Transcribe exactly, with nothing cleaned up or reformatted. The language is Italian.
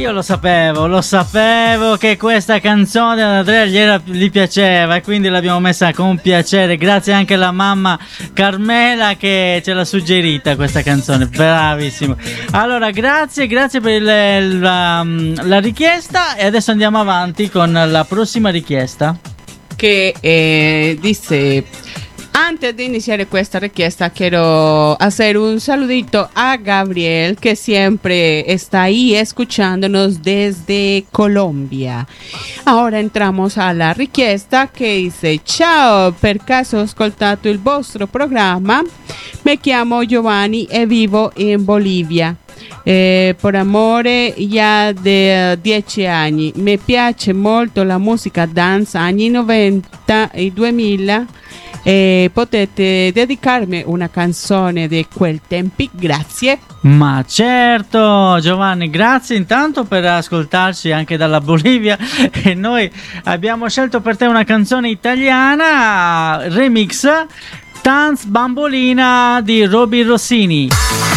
Io lo sapevo, lo sapevo che questa canzone ad Andrea gli, era, gli piaceva e quindi l'abbiamo messa con piacere. Grazie anche alla mamma Carmela che ce l'ha suggerita questa canzone, bravissimo. Allora grazie, grazie per il, la, la richiesta e adesso andiamo avanti con la prossima richiesta. Che eh, dice... Antes de iniciar esta requesta, quiero hacer un saludito a Gabriel, que siempre está ahí escuchándonos desde Colombia. Ahora entramos a la richiesta che dice: ciao, per caso ho ascoltato il vostro programma, mi chiamo Giovanni e vivo in Bolivia. Eh, por amore ya de dieci anni, mi piace molto la musica dance anni novanta e duemila. Eh, potete dedicarmi una canzone di quel tempi, grazie. Ma certo Giovanni, grazie intanto per ascoltarci anche dalla Bolivia e noi abbiamo scelto per te una canzone italiana remix Tanz Bambolina di Robby Rossini.